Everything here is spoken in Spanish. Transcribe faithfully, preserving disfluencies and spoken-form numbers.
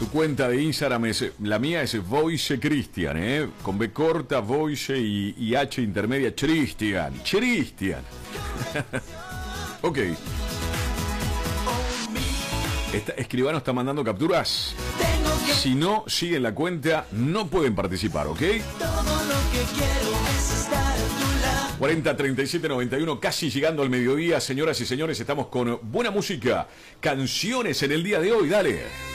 cuenta de Instagram es, la mía es Voice Cristian, ¿eh? Con B corta, Voice y, y H intermedia, Cristian. Cristian. Ok. Esta, Escribano está mandando capturas. Si no siguen la cuenta, no pueden participar, ¿ok? cuarenta, treinta y siete, noventa y uno, casi llegando al mediodía, señoras y señores, estamos con buena música, canciones en el día de hoy, dale.